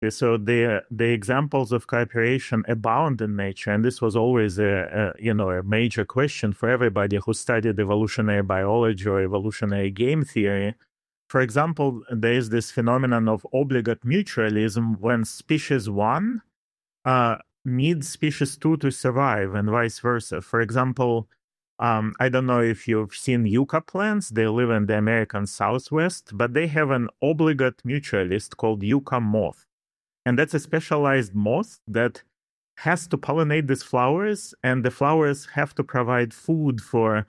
So the examples of cooperation abound in nature, and this was always a major question for everybody who studied evolutionary biology or evolutionary game theory. For example, there is this phenomenon of obligate mutualism when species one needs species two to survive, and vice versa. For example, I don't know if you've seen yucca plants. They live in the American Southwest, but they have an obligate mutualist called yucca moth. And that's a specialized moth that has to pollinate these flowers, and the flowers have to provide food for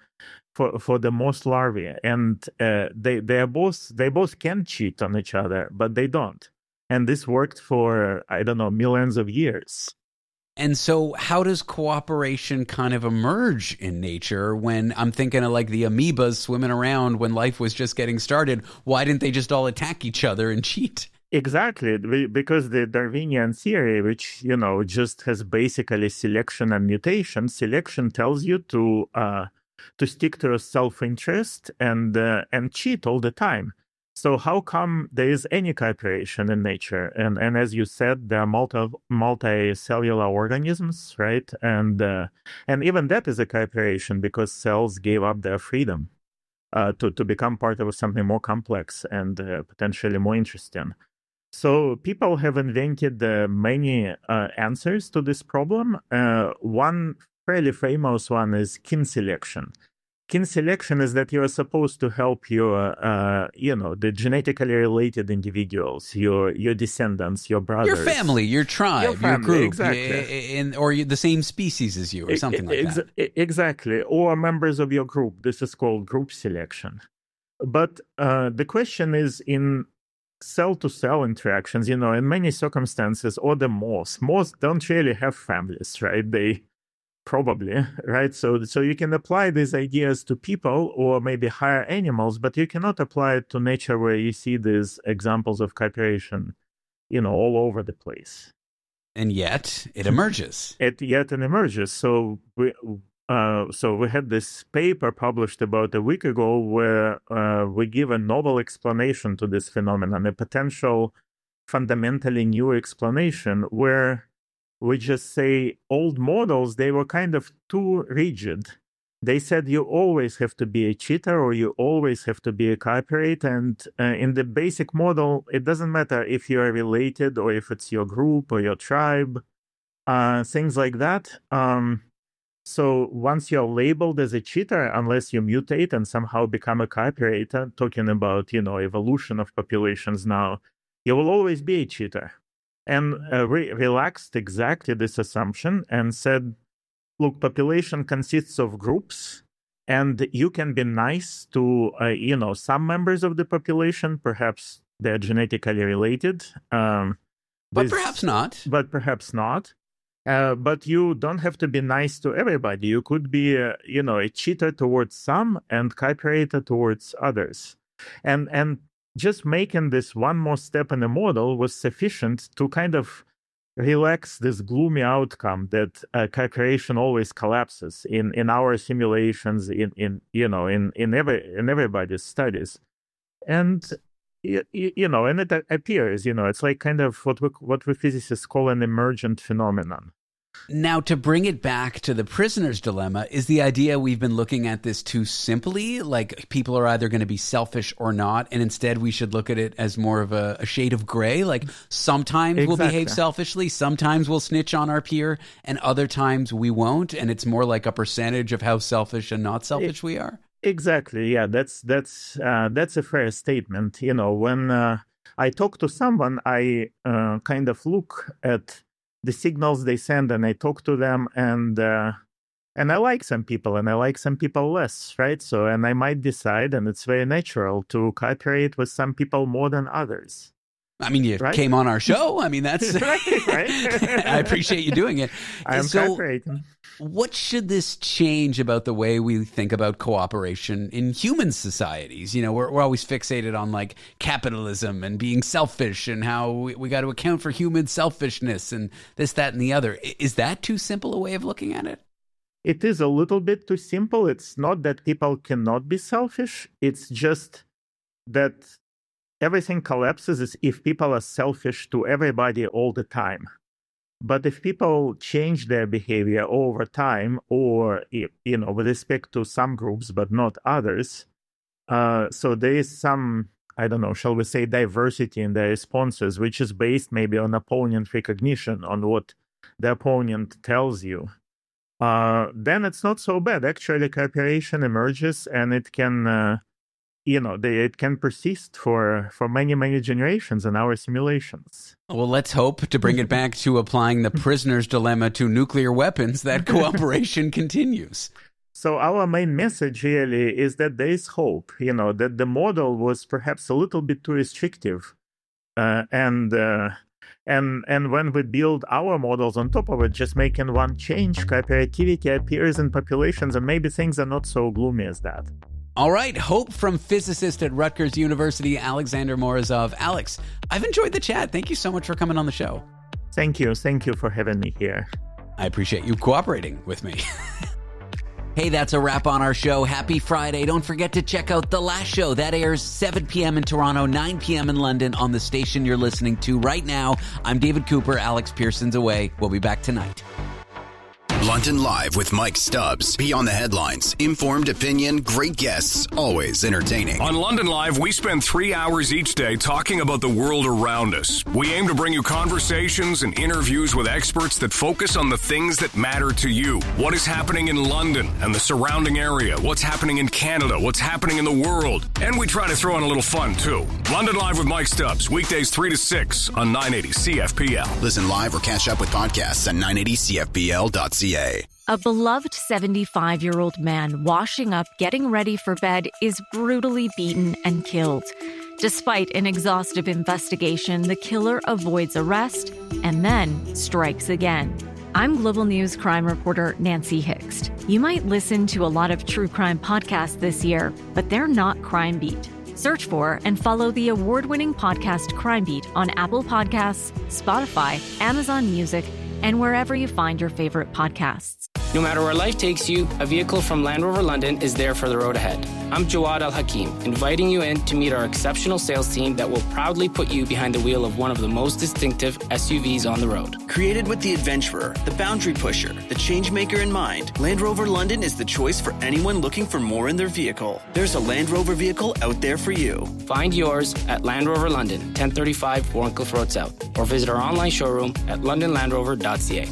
the moth larvae. And they both can cheat on each other, but they don't. And this worked for, I don't know, millions of years. And so how does cooperation kind of emerge in nature when I'm thinking of like the amoebas swimming around when life was just getting started? Why didn't they just all attack each other and cheat? Exactly, because the Darwinian theory, which, just has basically selection and mutation, selection tells you to stick to your self-interest and cheat all the time. So how come there is any cooperation in nature? And as you said, there are multicellular organisms, right? And even that is a cooperation because cells gave up their freedom to become part of something more complex and potentially more interesting. So people have invented many answers to this problem. One fairly famous one is kin selection. Kin selection is that you are supposed to help your, the genetically related individuals, your descendants, your brothers. Your family, your tribe, your group. Exactly. Or the same species as you or something like that. Exactly. Or members of your group. This is called group selection. But the question is in cell-to-cell interactions, in many circumstances, or the moths don't really have families, right? They probably, right? So you can apply these ideas to people or maybe higher animals, but you cannot apply it to nature where you see these examples of cooperation, all over the place. And yet it emerges. It emerges. So we had this paper published about a week ago where we give a novel explanation to this phenomenon, a potential fundamentally new explanation where we just say old models, they were kind of too rigid. They said you always have to be a cheater or you always have to be a cooperator. And in the basic model, it doesn't matter if you are related or if it's your group or your tribe, things like that. So once you're labeled as a cheater, unless you mutate and somehow become a cooperator, talking about, evolution of populations now, you will always be a cheater. And relaxed exactly this assumption and said, look, population consists of groups, and you can be nice to, some members of the population, perhaps they're genetically related. But perhaps not. But perhaps not. But you don't have to be nice to everybody. You could be, a cheater towards some and cooperator towards others. And just making this one more step in the model was sufficient to kind of relax this gloomy outcome that cooperation always collapses in our simulations, in everybody's studies, and and it appears, it's like kind of what we physicists call an emergent phenomenon. Now, to bring it back to the prisoner's dilemma, is the idea we've been looking at this too simply? Like people are either going to be selfish or not, and instead we should look at it as more of a shade of gray? Like sometimes we'll behave selfishly, sometimes we'll snitch on our peer, and other times we won't, and it's more like a percentage of how selfish and not selfish we are? Exactly, yeah, that's a fair statement. When I talk to someone, I kind of look at the signals they send, and I talk to them, and I like some people, and I like some people less, right? So, and I might decide, and it's very natural to cooperate with some people more than others. I mean, you came on our show. I mean, that's right. I appreciate you doing it. I'm cooperating. What should this change about the way we think about cooperation in human societies? We're always fixated on like capitalism and being selfish and how we got to account for human selfishness and this, that, and the other. Is that too simple a way of looking at it? It is a little bit too simple. It's not that people cannot be selfish. It's just that everything collapses is if people are selfish to everybody all the time. But if people change their behavior over time, or, with respect to some groups but not others, so there is some, I don't know, shall we say, diversity in their responses, which is based maybe on opponent recognition, on what the opponent tells you, then it's not so bad. Actually, cooperation emerges, and it can, it can persist for many, many generations in our simulations. Well, let's hope, to bring it back to applying the prisoner's dilemma to nuclear weapons, that cooperation continues. So our main message really is that there is hope, that the model was perhaps a little bit too restrictive. And when we build our models on top of it, just making one change, cooperativity appears in populations, and maybe things are not so gloomy as that. All right, hope from physicist at Rutgers University, Alexander Morozov. Alex, I've enjoyed the chat. Thank you so much for coming on the show. Thank you for having me here. I appreciate you cooperating with me. Hey, that's a wrap on our show. Happy Friday. Don't forget to check out The Last Show. That airs 7 p.m. in Toronto, 9 p.m. in London on the station you're listening to right now. I'm David Cooper. Alex Pearson's away. We'll be back tonight. London Live with Mike Stubbs. Beyond the headlines. Informed opinion, great guests, always entertaining. On London Live, we spend 3 hours each day talking about the world around us. We aim to bring you conversations and interviews with experts that focus on the things that matter to you. What is happening in London and the surrounding area? What's happening in Canada? What's happening in the world? And we try to throw in a little fun, too. London Live with Mike Stubbs. Weekdays 3 to 6 on 980 CFPL. Listen live or catch up with podcasts at 980CFPL.ca. A beloved 75-year-old man washing up, getting ready for bed, is brutally beaten and killed. Despite an exhaustive investigation, the killer avoids arrest and then strikes again. I'm Global News crime reporter Nancy Hixt. You might listen to a lot of true crime podcasts this year, but they're not Crime Beat. Search for and follow the award-winning podcast Crime Beat on Apple Podcasts, Spotify, Amazon Music, and wherever you find your favorite podcasts. No matter where life takes you, a vehicle from Land Rover London is there for the road ahead. I'm Jawad Al-Hakim, inviting you in to meet our exceptional sales team that will proudly put you behind the wheel of one of the most distinctive SUVs on the road. Created with the adventurer, the boundary pusher, the change maker in mind, Land Rover London is the choice for anyone looking for more in their vehicle. There's a Land Rover vehicle out there for you. Find yours at Land Rover London, 1035 Warncliffe Road South, or visit our online showroom at londonlandrover.ca.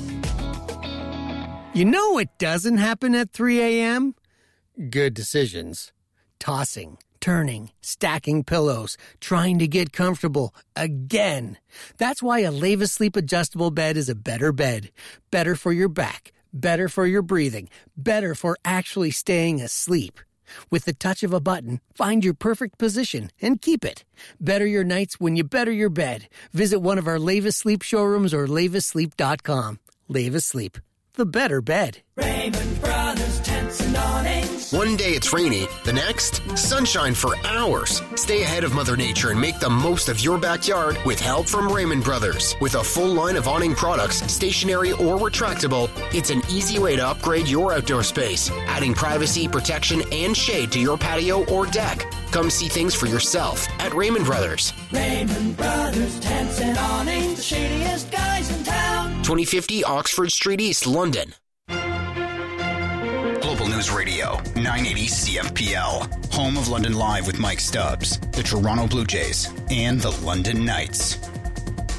You know what doesn't happen at 3 a.m.? Good decisions. Tossing, turning, stacking pillows, trying to get comfortable again. That's why a Leva Sleep adjustable bed is a better bed. Better for your back, better for your breathing, better for actually staying asleep. With the touch of a button, find your perfect position and keep it. Better your nights when you better your bed. Visit one of our Leva Sleep showrooms or levasleep.com. Leva Sleep. The better bed. Raymond Brothers Tents and Awnings. One day it's rainy, the next, sunshine for hours. Stay ahead of Mother Nature and make the most of your backyard with help from Raymond Brothers. With a full line of awning products, stationary or retractable, it's an easy way to upgrade your outdoor space, adding privacy, protection, and shade to your patio or deck. Come see things for yourself at Raymond Brothers. Raymond Brothers Tents and Awnings, the shadiest guys in town. 2050 Oxford Street East, London. Global News Radio, 980 CFPL. Home of London Live with Mike Stubbs, the Toronto Blue Jays, and the London Knights.